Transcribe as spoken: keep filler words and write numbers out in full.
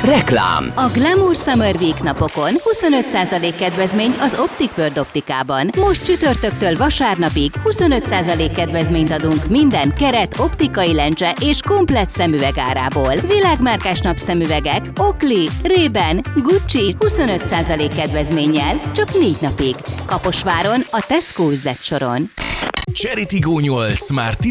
Reklám. A Glamour Summer Week napokon huszonöt százalék kedvezmény az Optic World optikában. Most csütörtöktől vasárnapig huszonöt százalék kedvezményt adunk minden keret, optikai lencse és komplett szemüveg árából. Világmárkás napszemüvegek, Oakley, Ray-Ban, Gucci huszonöt százalék kedvezménnyel csak négy napig. Kaposváron, a Tesco üzletsoron. Charity Go nyolc már